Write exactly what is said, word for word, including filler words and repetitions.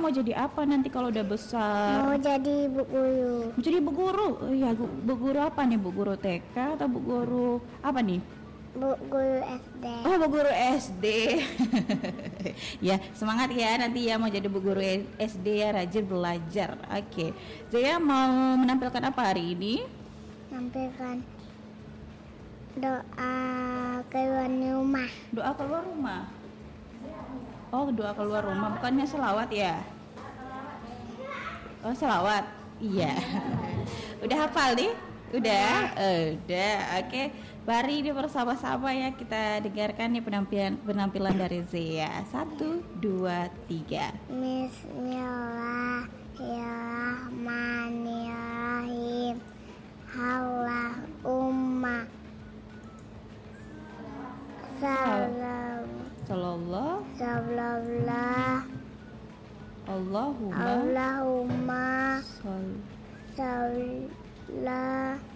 mau jadi apa nanti kalau udah besar? Mau jadi bu guru. Mau jadi bu guru? Oh, iya, bu guru apa nih? Bu guru T K atau bu guru apa nih? Bu guru S D. Oh, bu guru S D. Ya, semangat ya nanti ya mau jadi bu guru S D ya, rajin belajar. Oke. Saya mau menampilkan apa hari ini? Menampilkan doa keluar rumah. Doa keluar rumah. Oh, doa keluar rumah, bukannya selawat ya? Oh, selawat. Iya. Udah hafal nih? Udah? Udah. Oke. Mari ini bersama-sama ya kita dengarkan nih penampilan penampilan dari Zea. Satu, dua, tiga. Bismillahirrahmanirrahim. Allahumma salam Sallallahu sallallahu Allahumma Allahumma sal sallallahu